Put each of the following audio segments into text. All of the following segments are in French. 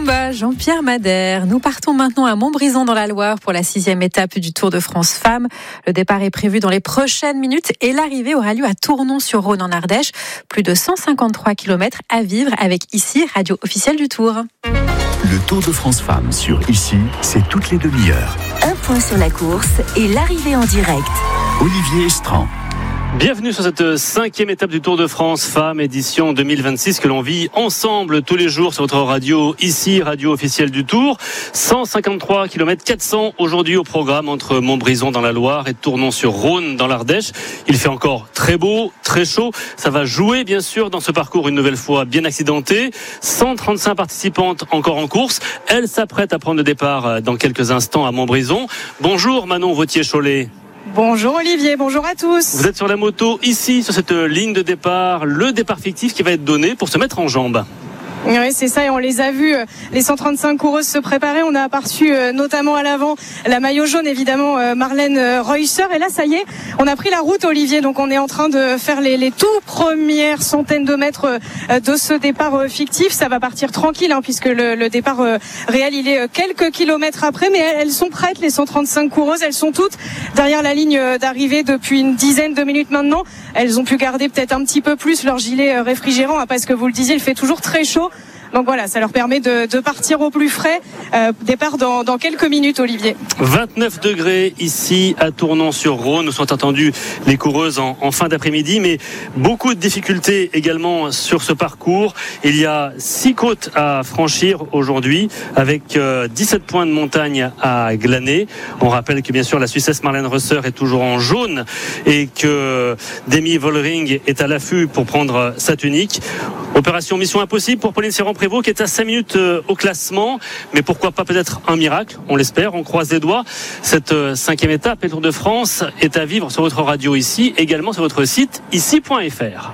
Rumba, Jean-Pierre Madère. Nous partons maintenant à Montbrison dans la Loire pour la 6e étape du Tour de France Femmes. Le départ est prévu dans les prochaines minutes et l'arrivée aura lieu à Tournon-sur-Rhône en Ardèche. Plus de 153 km à vivre avec ici, radio officielle du Tour. Le Tour de France Femmes sur ici, c'est toutes les demi-heures. Un point sur la course et l'arrivée en direct. Olivier Estran. Bienvenue sur cette 5e étape du Tour de France Femmes, édition 2026 que l'on vit ensemble tous les jours sur votre radio, ici, radio officielle du Tour. 153 km 400 aujourd'hui au programme entre Montbrison dans la Loire et Tournon-sur-Rhône dans l'Ardèche. Il fait encore très beau, très chaud. Ça va jouer bien sûr dans ce parcours une nouvelle fois bien accidenté. 135 participantes encore en course. Elles s'apprêtent à prendre le départ dans quelques instants à Montbrison. Bonjour Manon Vautier-Cholet. Bonjour Olivier, bonjour à tous. Vous êtes sur la moto ici, sur cette ligne de départ, le départ fictif qui va être donné pour se mettre en jambes. Oui, c'est ça, et on les a vus, les 135 coureuses se préparer. On a aperçu notamment à l'avant la maillot jaune, évidemment, Marlène Reusser. Et là, ça y est, on a pris la route, Olivier. Donc on est en train de faire les tout premières centaines de mètres de ce départ fictif. Ça va partir tranquille, puisque le départ réel, il est quelques kilomètres après. Mais elles sont prêtes, les 135 coureuses. Elles sont toutes derrière la ligne d'arrivée depuis une dizaine de minutes maintenant. Elles ont pu garder peut-être un petit peu plus leur gilet réfrigérant, parce que vous le disiez, il fait toujours très chaud. Donc voilà, ça leur permet de partir au plus frais. Départ dans quelques minutes, Olivier. 29 degrés ici à Tournon-sur-Rhône. Nous sont attendus les coureuses en fin d'après-midi, mais beaucoup de difficultés également sur ce parcours. Il y a 6 côtes à franchir aujourd'hui, avec 17 points de montagne à glaner. On rappelle que bien sûr la Suissesse Marlène Reusser est toujours en jaune et que Demi Vollering est à l'affût pour prendre sa tunique. Opération Mission Impossible pour Pauline Serran-Prévot qui est à 5 minutes au classement, mais pourquoi pas peut-être un miracle, on l'espère, on croise les doigts. Cette 5e étape et Tour de France est à vivre sur votre radio ici, également sur votre site ici.fr.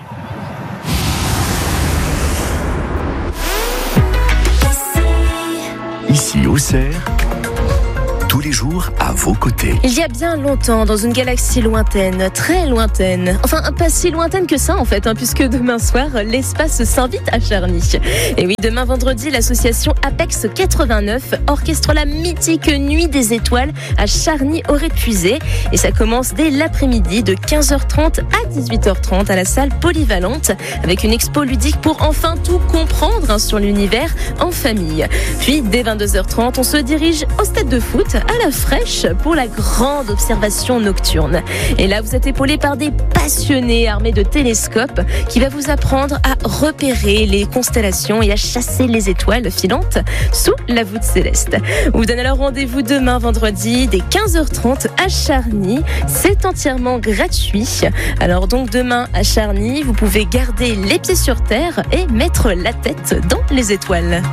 Ici Auxerre, tous les jours à vos côtés. Il y a bien longtemps, dans une galaxie lointaine, très lointaine, enfin pas si lointaine que ça en fait, puisque demain soir, l'espace s'invite à Charny. Et oui, demain vendredi, l'association Apex 89 orchestre la mythique Nuit des Étoiles à Charny-Auray-Puisé. Et ça commence dès l'après-midi de 15h30 à 18h30 à la salle polyvalente, avec une expo ludique pour enfin tout comprendre sur l'univers en famille. Puis dès 22h30, on se dirige au stade de foot à la fraîche pour la grande observation nocturne. Et là, vous êtes épaulé par des passionnés armés de télescopes qui va vous apprendre à repérer les constellations et à chasser les étoiles filantes sous la voûte céleste. On vous donne alors rendez-vous demain vendredi dès 15h30 à Charny. C'est entièrement gratuit. Alors donc demain à Charny, vous pouvez garder les pieds sur terre et mettre la tête dans les étoiles.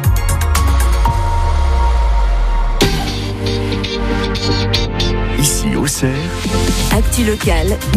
Ici Auxerre, Actu locale,